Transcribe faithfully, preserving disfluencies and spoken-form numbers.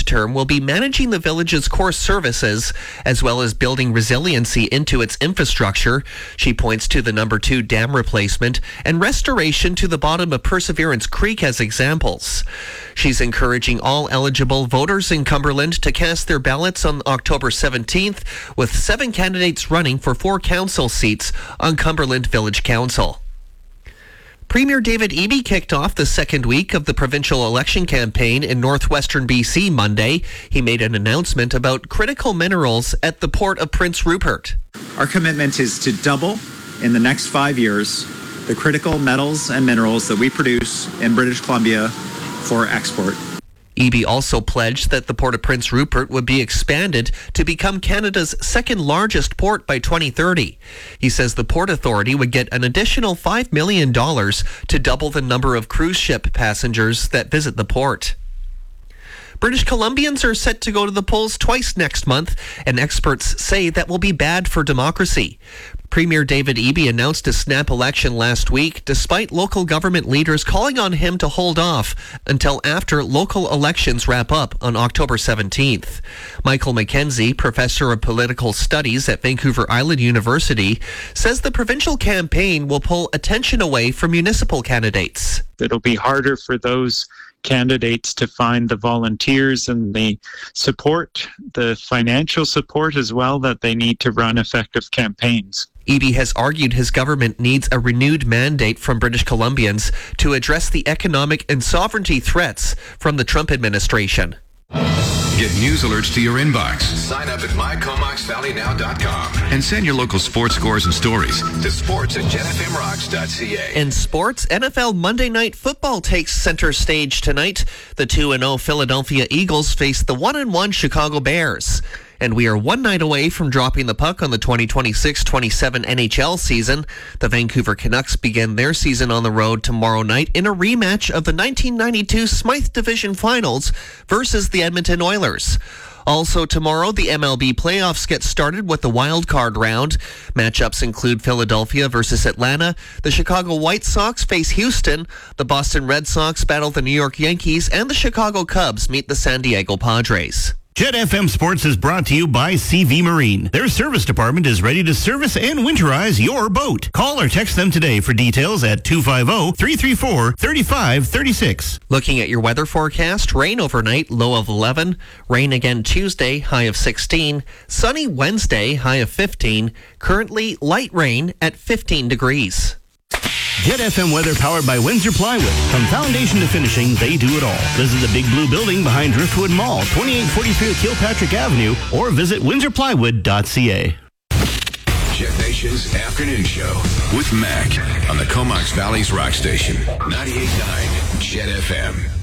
next term will be managing the village's core services as well as building resiliency into its infrastructure. She points to the number two dam replacement and restoration to the bottom of Perseverance Creek as examples. She's encouraging all eligible voters in Cumberland to cast their ballots on October seventeenth, with seven candidates running for four council seats on Cumberland Village Council. Premier David Eby kicked off the second week of the provincial election campaign in northwestern B C Monday. He made an announcement about critical minerals at the Port of Prince Rupert. Our commitment is to double in the next five years the critical metals and minerals that we produce in British Columbia for export. Eby also pledged that the Port of Prince Rupert would be expanded to become Canada's second largest port by twenty thirty. He says the Port Authority would get an additional five million dollars to double the number of cruise ship passengers that visit the port. British Columbians are set to go to the polls twice next month, and experts say that will be bad for democracy. Premier David Eby announced a snap election last week, despite local government leaders calling on him to hold off until after local elections wrap up on October seventeenth. Michael McKenzie, professor of political studies at Vancouver Island University, says the provincial campaign will pull attention away from municipal candidates. It'll be harder for those candidates to find the volunteers and the support, the financial support as well, that they need to run effective campaigns. Eby has argued his government needs a renewed mandate from British Columbians to address the economic and sovereignty threats from the Trump administration. Get news alerts to your inbox. Sign up at my comox valley now dot com and send your local sports scores and stories to sports at jen f m rocks dot c a. In sports, N F L Monday Night Football takes center stage tonight. The two and oh Philadelphia Eagles face the one and one Chicago Bears. And we are one night away from dropping the puck on the twenty twenty-six twenty-seven N H L season. The Vancouver Canucks begin their season on the road tomorrow night in a rematch of the nineteen ninety-two Smythe Division Finals versus the Edmonton Oilers. Also tomorrow, the M L B playoffs get started with the wild card round. Matchups include Philadelphia versus Atlanta. The Chicago White Sox face Houston. The Boston Red Sox battle the New York Yankees, and the Chicago Cubs meet the San Diego Padres. Jet F M Sports is brought to you by C V Marine. Their service department is ready to service and winterize your boat. Call or text them today for details at two five zero, three three four, three five three six. Looking at your weather forecast, rain overnight, low of eleven. Rain again Tuesday, high of sixteen. Sunny Wednesday, high of fifteen. Currently light rain at fifteen degrees. Jet F M weather powered by Windsor Plywood. From foundation to finishing, they do it all. Visit the Big Blue Building behind Driftwood Mall, twenty-eight forty-three Kilpatrick Avenue, or visit windsor plywood dot c a. Jet Nation's Afternoon Show with Mac on the Comox Valley's Rock Station, ninety-eight point nine Jet F M.